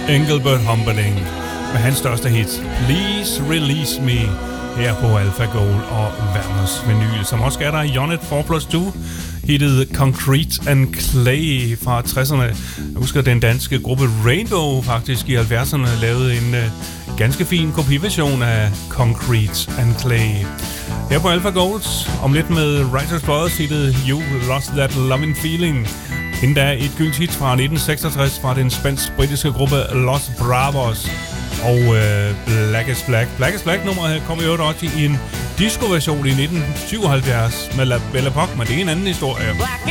Engelbert Humperdinck med hans største hit, Please Release Me, her på Alpha Gold og Werners Vinyl, som også er der i Jonet 4+2, hittet Concrete and Clay fra 60'erne. Jeg husker, den danske gruppe Rainbow faktisk i 70'erne lavede en ganske fin kopiversion af Concrete and Clay. Her på Alpha Gold, om lidt med Righteous Brothers hittet You Lost That Loving Feeling. Inden da et gyldt hit fra 1966 fra den spansk-britiske gruppe Los Bravos og Black is Black. Black is Black nummeret kom jo også i en disco-version i 1977 med La Belle Époque, men det er en anden historie. Black